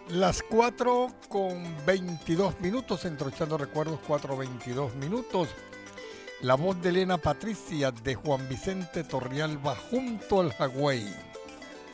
Las 4:22, entrochando recuerdos, 4:22. La voz de Elena Patricia, de Juan Vicente Torrealba, Junto al Jagüey.